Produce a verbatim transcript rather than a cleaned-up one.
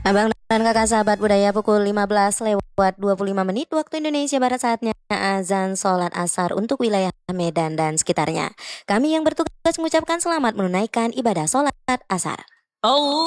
Abang dan kakak sahabat budaya pukul lima belas lewat dua puluh lima menit waktu Indonesia Barat saatnya azan sholat asar untuk wilayah Medan dan sekitarnya. Kami yang bertugas mengucapkan selamat menunaikan ibadah sholat asar. Oh